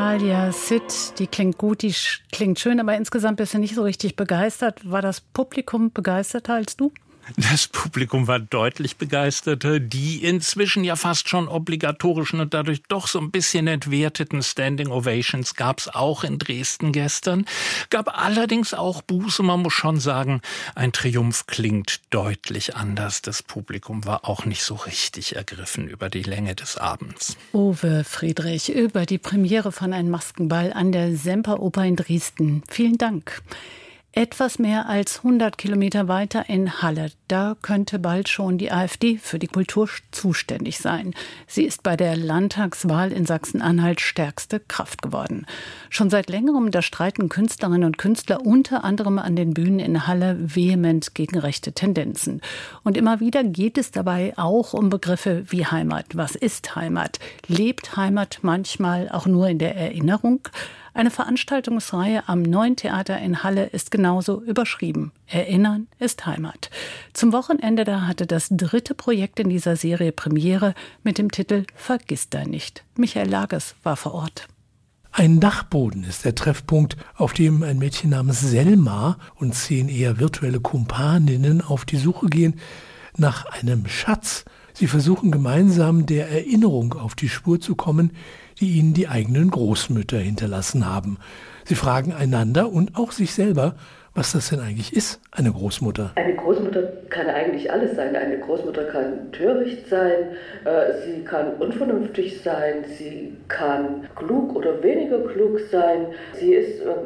Alia Sid, die klingt gut, die klingt schön, aber insgesamt bist du nicht so richtig begeistert. War das Publikum begeisterter als du? Das Publikum war deutlich begeisterter. Die inzwischen ja fast schon obligatorischen und dadurch doch so ein bisschen entwerteten Standing Ovations gab es auch in Dresden gestern. Gab allerdings auch Buße. Man muss schon sagen, ein Triumph klingt deutlich anders. Das Publikum war auch nicht so richtig ergriffen über die Länge des Abends. Uwe Friedrich über die Premiere von Ein Maskenball an der Semperoper in Dresden. Vielen Dank. Etwas mehr als 100 Kilometer weiter in Halle. Da könnte bald schon die AfD für die Kultur zuständig sein. Sie ist bei der Landtagswahl in Sachsen-Anhalt stärkste Kraft geworden. Schon seit längerem, da streiten Künstlerinnen und Künstler unter anderem an den Bühnen in Halle vehement gegen rechte Tendenzen. Und immer wieder geht es dabei auch um Begriffe wie Heimat. Was ist Heimat? Lebt Heimat manchmal auch nur in der Erinnerung? Eine Veranstaltungsreihe am Neuen Theater in Halle ist genauso überschrieben. Erinnern ist Heimat. Zum Wochenende da hatte das 3. Projekt in dieser Serie Premiere mit dem Titel Vergiss da nicht. Michael Lages war vor Ort. Ein Dachboden ist der Treffpunkt, auf dem ein Mädchen namens Selma und 10 eher virtuelle Kumpaninnen auf die Suche gehen nach einem Schatz. Sie versuchen gemeinsam der Erinnerung auf die Spur zu kommen, die ihnen die eigenen Großmütter hinterlassen haben. Sie fragen einander und auch sich selber, was das denn eigentlich ist, eine Großmutter. Eine Großmutter kann eigentlich alles sein. Eine Großmutter kann töricht sein, sie kann unvernünftig sein, sie kann klug oder weniger klug sein. Sie ist